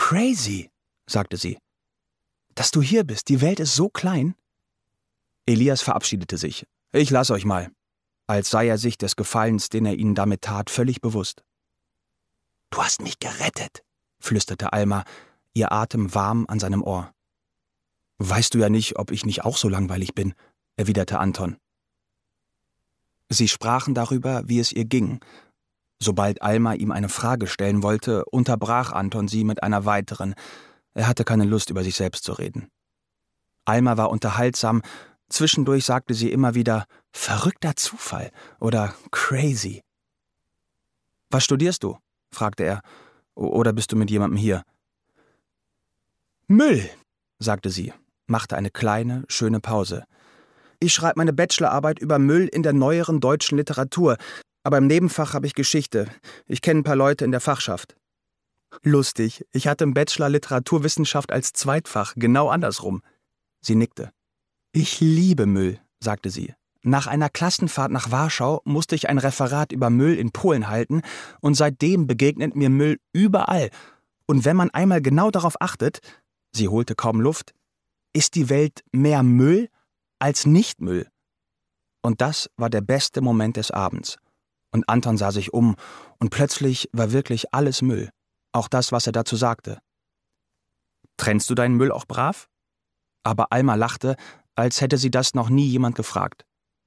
crazy, sagte sie. Dass du hier bist, die Welt ist so klein. Elias verabschiedete sich. Ich lasse euch mal. Als sei er sich des Gefallens, den er ihnen damit tat, völlig bewusst. Du hast mich gerettet, flüsterte Alma, ihr Atem warm an seinem Ohr. Weißt du ja nicht, ob ich nicht auch so langweilig bin, erwiderte Anton. Sie sprachen darüber, wie es ihr ging. Sobald Alma ihm eine Frage stellen wollte, unterbrach Anton sie mit einer weiteren. Er hatte keine Lust, über sich selbst zu reden. Alma war unterhaltsam, zwischendurch sagte sie immer wieder »verrückter Zufall« oder »crazy«. »Was studierst du?« fragte er. »Oder bist du mit jemandem hier?« »Müll«, sagte sie, machte eine kleine, schöne Pause. »Ich schreibe meine Bachelorarbeit über Müll in der neueren deutschen Literatur, aber im Nebenfach habe ich Geschichte. Ich kenne ein paar Leute in der Fachschaft.« »Lustig, ich hatte im Bachelor Literaturwissenschaft als Zweitfach, genau andersrum.« Sie nickte. »Ich liebe Müll«, sagte sie. »Nach einer Klassenfahrt nach Warschau musste ich ein Referat über Müll in Polen halten und seitdem begegnet mir Müll überall. Und wenn man einmal genau darauf achtet«, sie holte kaum Luft, »ist die Welt mehr Müll als Nicht-Müll.« Und das war der beste Moment des Abends. Und Anton sah sich um und plötzlich war wirklich alles Müll. Auch das, was er dazu sagte. »Trennst du deinen Müll auch brav?« Aber Alma lachte, als hätte sie das noch nie jemand gefragt.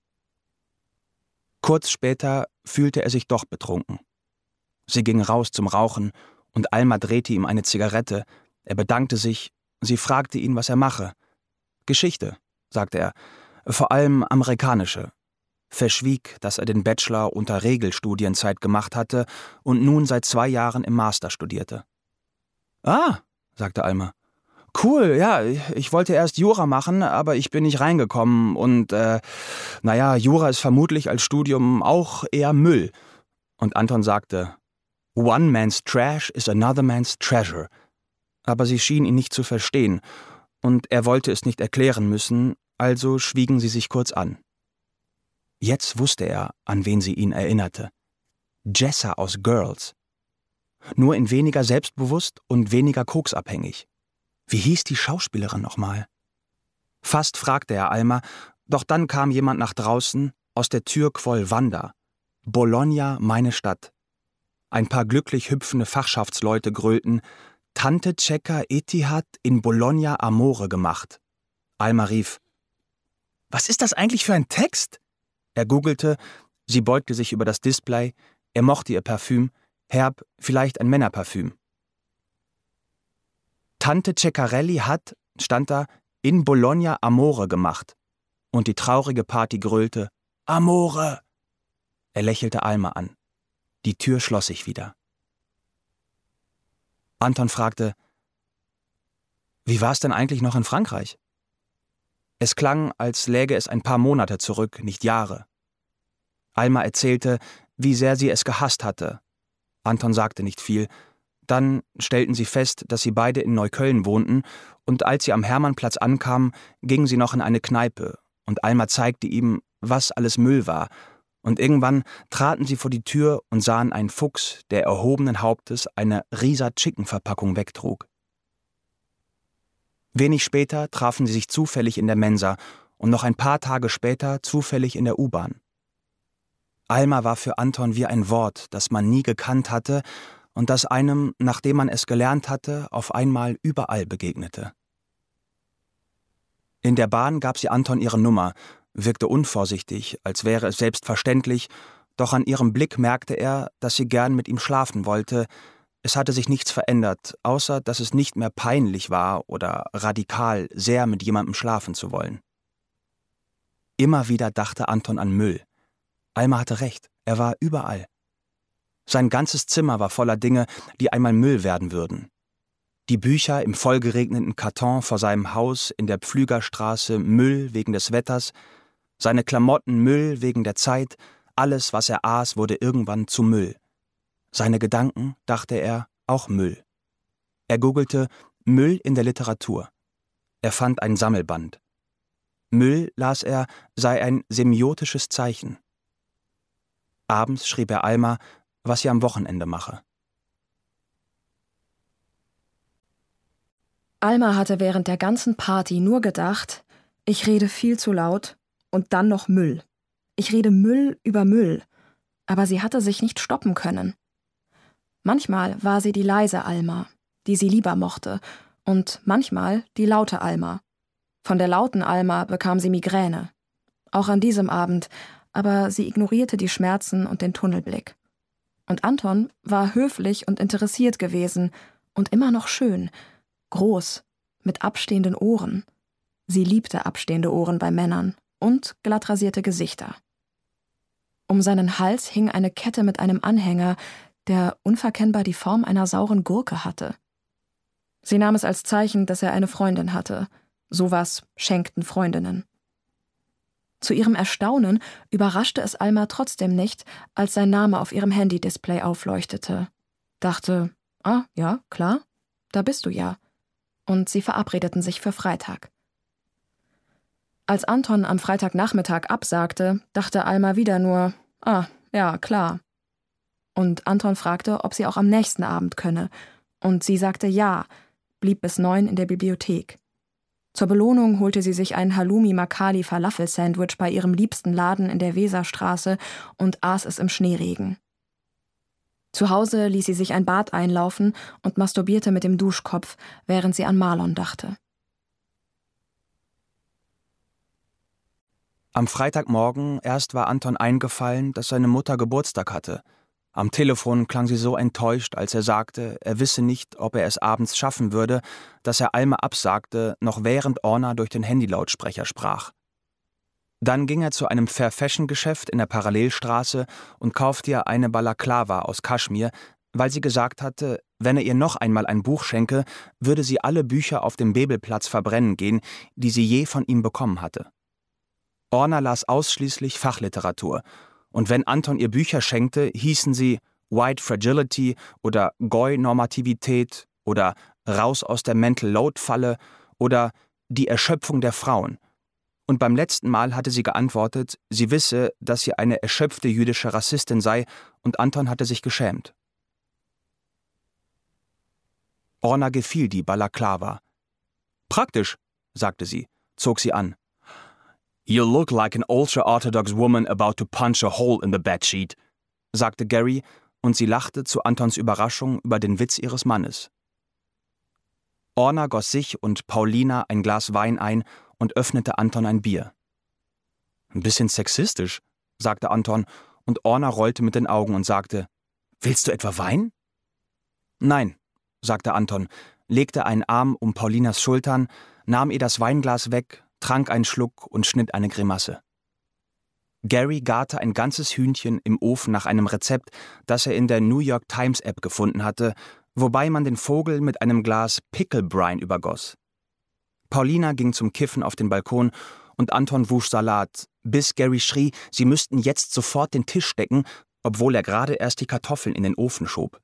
Kurz später fühlte er sich doch betrunken. Sie gingen raus zum Rauchen und Alma drehte ihm eine Zigarette. Er bedankte sich, sie fragte ihn, was er mache. »Geschichte«, sagte er, »vor allem amerikanische«, verschwieg, dass er den Bachelor unter Regelstudienzeit gemacht hatte und nun seit 2 Jahren im Master studierte. »Ah«, sagte Alma, »cool, ja, ich wollte erst Jura machen, aber ich bin nicht reingekommen und, Jura ist vermutlich als Studium auch eher Müll.« Und Anton sagte, »One man's trash is another man's treasure.« Aber sie schien ihn nicht zu verstehen, und er wollte es nicht erklären müssen, also schwiegen sie sich kurz an. Jetzt wusste er, an wen sie ihn erinnerte. Jessa aus Girls. Nur in weniger selbstbewusst und weniger koksabhängig. Wie hieß die Schauspielerin nochmal? Fast fragte er Alma, doch dann kam jemand nach draußen, aus der Tür quoll Wanda. Bologna, meine Stadt. Ein paar glücklich hüpfende Fachschaftsleute grölten, Tante Cecca Etihad in Bologna Amore gemacht. Alma rief, »Was ist das eigentlich für ein Text?« Er googelte, sie beugte sich über das Display, er mochte ihr Parfüm, herb, vielleicht ein Männerparfüm. Tante Ceccarelli hat, stand da, in Bologna Amore gemacht. Und die traurige Party grölte, »Amore!« Er lächelte Alma an. Die Tür schloss sich wieder. Anton fragte, »Wie war es denn eigentlich noch in Frankreich?« Es klang, als läge es ein paar Monate zurück, nicht Jahre. Alma erzählte, wie sehr sie es gehasst hatte. Anton sagte nicht viel. Dann stellten sie fest, dass sie beide in Neukölln wohnten, und als sie am Hermannplatz ankamen, gingen sie noch in eine Kneipe, und Alma zeigte ihm, was alles Müll war, und irgendwann traten sie vor die Tür und sahen einen Fuchs, der erhobenen Hauptes eine Risa-Chicken-Verpackung wegtrug. Wenig später trafen sie sich zufällig in der Mensa und noch ein paar Tage später zufällig in der U-Bahn. Alma war für Anton wie ein Wort, das man nie gekannt hatte und das einem, nachdem man es gelernt hatte, auf einmal überall begegnete. In der Bahn gab sie Anton ihre Nummer, wirkte unvorsichtig, als wäre es selbstverständlich, doch an ihrem Blick merkte er, dass sie gern mit ihm schlafen wollte. Es hatte sich nichts verändert, außer dass es nicht mehr peinlich war oder radikal, sehr mit jemandem schlafen zu wollen. Immer wieder dachte Anton an Müll. Alma hatte recht, er war überall. Sein ganzes Zimmer war voller Dinge, die einmal Müll werden würden. Die Bücher im vollgeregneten Karton vor seinem Haus in der Pflügerstraße Müll wegen des Wetters, seine Klamotten Müll wegen der Zeit, alles, was er aß, wurde irgendwann zu Müll. Seine Gedanken, dachte er, auch Müll. Er googelte Müll in der Literatur. Er fand ein Sammelband. Müll, las er, sei ein semiotisches Zeichen. Abends schrieb er Alma, was sie am Wochenende mache. Alma hatte während der ganzen Party nur gedacht, ich rede viel zu laut und dann noch Müll. Ich rede Müll über Müll. Aber sie hatte sich nicht stoppen können. Manchmal war sie die leise Alma, die sie lieber mochte, und manchmal die laute Alma. Von der lauten Alma bekam sie Migräne. Auch an diesem Abend, aber sie ignorierte die Schmerzen und den Tunnelblick. Und Anton war höflich und interessiert gewesen und immer noch schön, groß, mit abstehenden Ohren. Sie liebte abstehende Ohren bei Männern und glattrasierte Gesichter. Um seinen Hals hing eine Kette mit einem Anhänger, der unverkennbar die Form einer sauren Gurke hatte. Sie nahm es als Zeichen, dass er eine Freundin hatte. Sowas schenkten Freundinnen. Zu ihrem Erstaunen überraschte es Alma trotzdem nicht, als sein Name auf ihrem Handy-Display aufleuchtete. Dachte, ja, klar, da bist du ja. Und sie verabredeten sich für Freitag. Als Anton am Freitagnachmittag absagte, dachte Alma wieder nur, ja, klar. Und Anton fragte, ob sie auch am nächsten Abend könne. Und sie sagte ja, blieb bis 9 in der Bibliothek. Zur Belohnung holte sie sich ein Halloumi-Makali-Falafel-Sandwich bei ihrem liebsten Laden in der Weserstraße und aß es im Schneeregen. Zu Hause ließ sie sich ein Bad einlaufen und masturbierte mit dem Duschkopf, während sie an Marlon dachte. Am Freitagmorgen erst war Anton eingefallen, dass seine Mutter Geburtstag hatte. Am Telefon klang sie so enttäuscht, als er sagte, er wisse nicht, ob er es abends schaffen würde, dass er Alma absagte, noch während Orna durch den Handylautsprecher sprach. Dann ging er zu einem Fair-Fashion-Geschäft in der Parallelstraße und kaufte ihr eine Balaklava aus Kaschmir, weil sie gesagt hatte, wenn er ihr noch einmal ein Buch schenke, würde sie alle Bücher auf dem Bebelplatz verbrennen gehen, die sie je von ihm bekommen hatte. Orna las ausschließlich Fachliteratur, und wenn Anton ihr Bücher schenkte, hießen sie White Fragility oder Goy-Normativität oder Raus aus der Mental-Load-Falle oder Die Erschöpfung der Frauen. Und beim letzten Mal hatte sie geantwortet, sie wisse, dass sie eine erschöpfte jüdische Rassistin sei, und Anton hatte sich geschämt. Orna gefiel die Balaklava. »Praktisch«, sagte sie, zog sie an. »You look like an ultra-orthodox woman about to punch a hole in the bedsheet«, sagte Gary, und sie lachte zu Antons Überraschung über den Witz ihres Mannes. Orna goss sich und Paulina ein Glas Wein ein und öffnete Anton ein Bier. »Ein bisschen sexistisch«, sagte Anton, und Orna rollte mit den Augen und sagte, »Willst du etwa Wein?« »Nein«, sagte Anton, legte einen Arm um Paulinas Schultern, nahm ihr das Weinglas weg, trank einen Schluck und schnitt eine Grimasse. Gary garte ein ganzes Hühnchen im Ofen nach einem Rezept, das er in der New York Times App gefunden hatte, wobei man den Vogel mit einem Glas Pickle Brine übergoss. Paulina ging zum Kiffen auf den Balkon und Anton wusch Salat, bis Gary schrie, sie müssten jetzt sofort den Tisch decken, obwohl er gerade erst die Kartoffeln in den Ofen schob.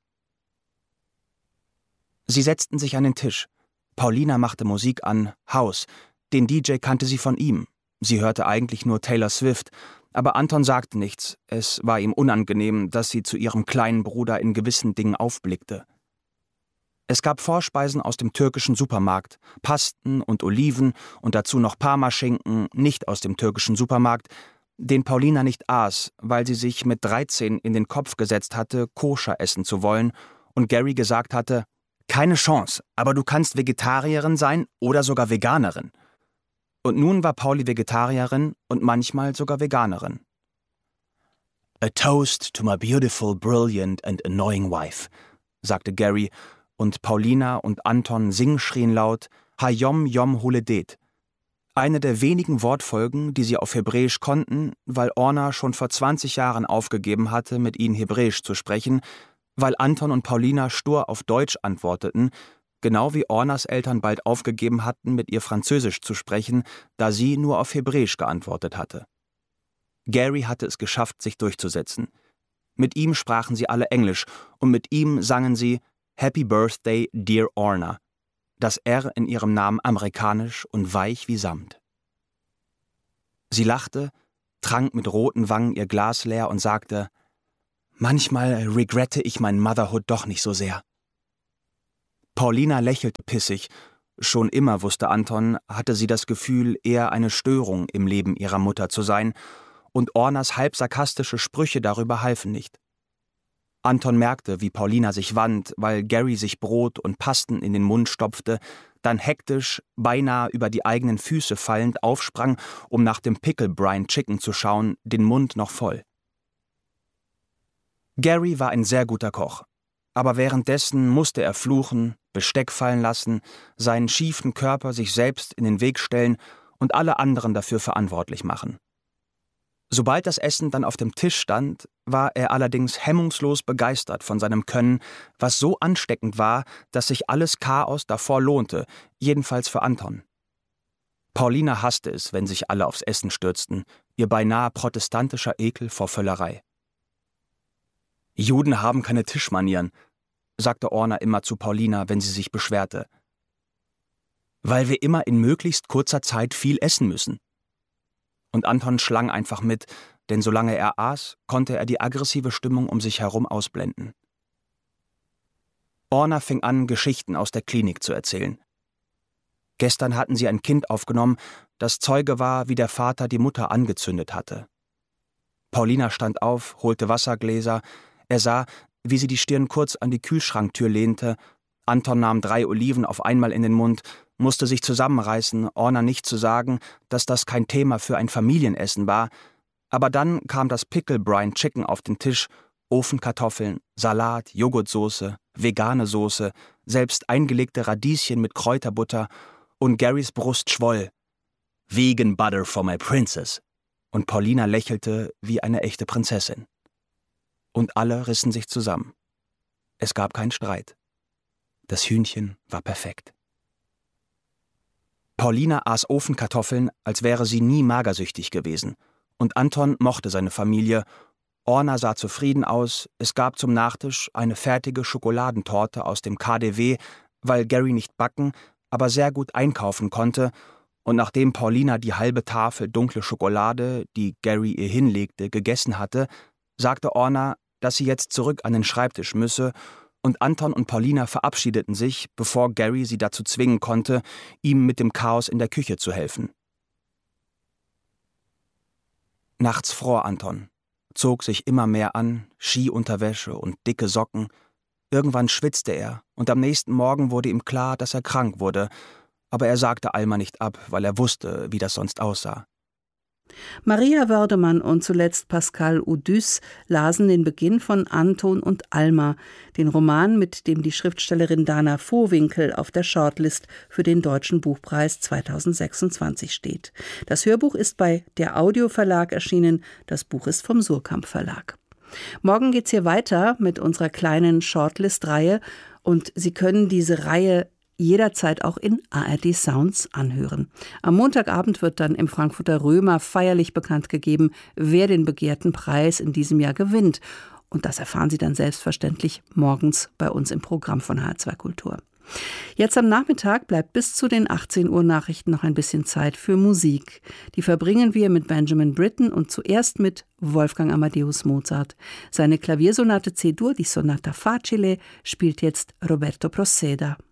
Sie setzten sich an den Tisch. Paulina machte Musik an, House. Den DJ kannte sie von ihm. Sie hörte eigentlich nur Taylor Swift, aber Anton sagte nichts. Es war ihm unangenehm, dass sie zu ihrem kleinen Bruder in gewissen Dingen aufblickte. Es gab Vorspeisen aus dem türkischen Supermarkt, Pasten und Oliven und dazu noch Parmaschinken, nicht aus dem türkischen Supermarkt, den Paulina nicht aß, weil sie sich mit 13 in den Kopf gesetzt hatte, koscher essen zu wollen, und Gary gesagt hatte, »Keine Chance, aber du kannst Vegetarierin sein oder sogar Veganerin.« Und nun war Pauli Vegetarierin und manchmal sogar Veganerin. »A toast to my beautiful, brilliant and annoying wife«, sagte Gary, und Paulina und Anton schrien laut »Hayom Yom Huledet«, eine der wenigen Wortfolgen, die sie auf Hebräisch konnten, weil Orna schon vor 20 Jahren aufgegeben hatte, mit ihnen Hebräisch zu sprechen, weil Anton und Paulina stur auf Deutsch antworteten, genau wie Ornas Eltern bald aufgegeben hatten, mit ihr Französisch zu sprechen, da sie nur auf Hebräisch geantwortet hatte. Gary hatte es geschafft, sich durchzusetzen. Mit ihm sprachen sie alle Englisch und mit ihm sangen sie »Happy Birthday, Dear Orna«, das R in ihrem Namen amerikanisch und weich wie Samt. Sie lachte, trank mit roten Wangen ihr Glas leer und sagte, »Manchmal regrette ich mein Motherhood doch nicht so sehr.« Paulina lächelte pissig, Schon immer, wusste Anton, hatte sie das Gefühl, eher eine Störung im Leben ihrer Mutter zu sein, und Ornas halb sarkastische Sprüche darüber halfen nicht. Anton merkte, wie Paulina sich wand, weil Gary sich Brot und Pasten in den Mund stopfte, dann hektisch, beinahe über die eigenen Füße fallend, aufsprang, um nach dem Pickle Brine Chicken zu schauen, den Mund noch voll. Gary war ein sehr guter Koch, aber währenddessen musste er fluchen, Besteck fallen lassen, seinen schiefen Körper sich selbst in den Weg stellen und alle anderen dafür verantwortlich machen. Sobald das Essen dann auf dem Tisch stand, war er allerdings hemmungslos begeistert von seinem Können, was so ansteckend war, dass sich alles Chaos davor lohnte, jedenfalls für Anton. Paulina hasste es, wenn sich alle aufs Essen stürzten, ihr beinahe protestantischer Ekel vor Völlerei. »Juden haben keine Tischmanieren«, sagte Orna immer zu Paulina, wenn sie sich beschwerte. »Weil wir immer in möglichst kurzer Zeit viel essen müssen.« Und Anton schlang einfach mit, denn solange er aß, konnte er die aggressive Stimmung um sich herum ausblenden. Orna fing an, Geschichten aus der Klinik zu erzählen. Gestern hatten sie ein Kind aufgenommen, das Zeuge war, wie der Vater die Mutter angezündet hatte. Paulina stand auf, holte Wassergläser. Er sah, wie sie die Stirn kurz an die Kühlschranktür lehnte. Anton nahm 3 Oliven auf einmal in den Mund, musste sich zusammenreißen, Orna nicht zu sagen, dass das kein Thema für ein Familienessen war. Aber dann kam das Pickle Brine Chicken auf den Tisch, Ofenkartoffeln, Salat, Joghurtsoße, vegane Soße, selbst eingelegte Radieschen mit Kräuterbutter, und Garys Brust schwoll. »Vegan butter for my princess«, und Paulina lächelte wie eine echte Prinzessin. Und alle rissen sich zusammen. Es gab keinen Streit. Das Hühnchen war perfekt. Paulina aß Ofenkartoffeln, als wäre sie nie magersüchtig gewesen. Und Anton mochte seine Familie. Orna sah zufrieden aus. Es gab zum Nachtisch eine fertige Schokoladentorte aus dem KaDeWe, weil Gary nicht backen, aber sehr gut einkaufen konnte. Und nachdem Paulina die halbe Tafel dunkle Schokolade, die Gary ihr hinlegte, gegessen hatte, sagte Orna, dass sie jetzt zurück an den Schreibtisch müsse, und Anton und Paulina verabschiedeten sich, bevor Gary sie dazu zwingen konnte, ihm mit dem Chaos in der Küche zu helfen. Nachts fror Anton, zog sich immer mehr an, Skiunterwäsche und dicke Socken. Irgendwann schwitzte er, und am nächsten Morgen wurde ihm klar, dass er krank wurde, aber er sagte Alma nicht ab, weil er wusste, wie das sonst aussah. Maria Wördemann und zuletzt Pascal Oudus lasen den Beginn von Anton und Alma, den Roman, mit dem die Schriftstellerin Dana Vohwinkel auf der Shortlist für den Deutschen Buchpreis 2026 steht. Das Hörbuch ist bei der Audio Verlag erschienen, das Buch ist vom Surkamp Verlag. Morgen geht's hier weiter mit unserer kleinen Shortlist-Reihe, und Sie können diese Reihe jederzeit auch in ARD Sounds anhören. Am Montagabend wird dann im Frankfurter Römer feierlich bekannt gegeben, wer den begehrten Preis in diesem Jahr gewinnt. Und das erfahren Sie dann selbstverständlich morgens bei uns im Programm von HR2 Kultur. Jetzt am Nachmittag bleibt bis zu den 18 Uhr Nachrichten noch ein bisschen Zeit für Musik. Die verbringen wir mit Benjamin Britten und zuerst mit Wolfgang Amadeus Mozart. Seine Klaviersonate C-Dur, die Sonata Facile, spielt jetzt Roberto Proceda.